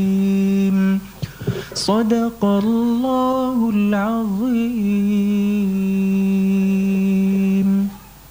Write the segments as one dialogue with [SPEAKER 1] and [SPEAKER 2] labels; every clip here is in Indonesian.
[SPEAKER 1] Sadaqallahul azim.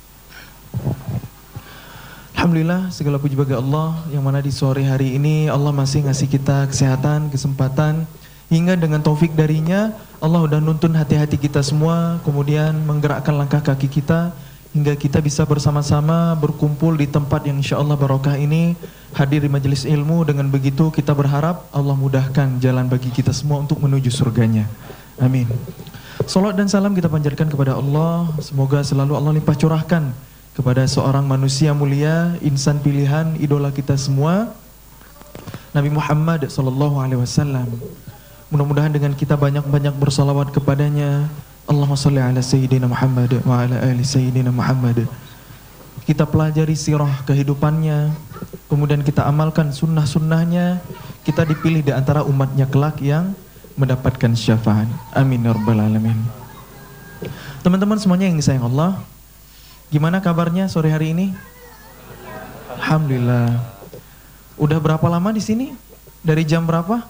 [SPEAKER 1] Alhamdulillah, segala puji bagi Allah yang mana di sore hari ini Allah masih ngasih kita kesehatan, kesempatan, hingga dengan taufik darinya Allah udah nuntun hati-hati kita semua, kemudian menggerakkan langkah kaki kita hingga kita bisa bersama-sama berkumpul di tempat yang insya Allah barokah ini, hadir di majelis ilmu. Dengan begitu kita berharap Allah mudahkan jalan bagi kita semua untuk menuju surganya. Amin. Salawat dan salam kita panjatkan kepada Allah, semoga selalu Allah limpah curahkan kepada seorang manusia mulia, insan pilihan, idola kita semua, Nabi Muhammad SAW. Mudah-mudahan dengan kita banyak-banyak bersalawat kepadanya, Allahumma salli ala Sayyidina Muhammad wa ala ali Sayyidina Muhammad. Kita pelajari sirah kehidupannya, kemudian kita amalkan sunnah-sunnahnya, kita dipilih di antara umatnya kelak yang mendapatkan syafaat. Amin ya rabbal alamin. Teman-teman semuanya yang disayang Allah, gimana kabarnya sore hari ini? Alhamdulillah. Udah berapa lama di sini? Dari jam berapa?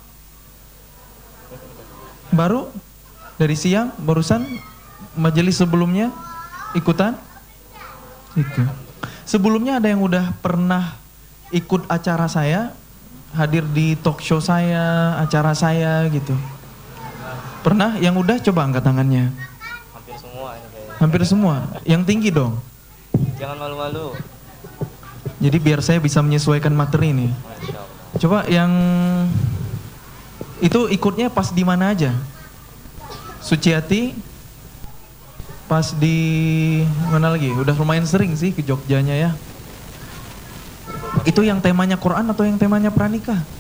[SPEAKER 1] Baru? Dari siang? Barusan? Majelis sebelumnya? Ikutan? Itu. Sebelumnya ada yang udah pernah ikut acara saya? Hadir di talk show saya, acara saya gitu? Pernah? Yang udah coba angkat tangannya.
[SPEAKER 2] Hampir semua ini kayaknya.
[SPEAKER 1] Hampir semua? Yang tinggi dong?
[SPEAKER 2] Jangan malu-malu.
[SPEAKER 1] Jadi biar saya bisa menyesuaikan materi nih.
[SPEAKER 2] Masya Allah.
[SPEAKER 1] Coba yang itu ikutnya pas di mana aja? Suciati pas di mana lagi? Udah lumayan sering sih ke Jogjanya ya. Itu yang temanya Quran atau yang temanya pranikah?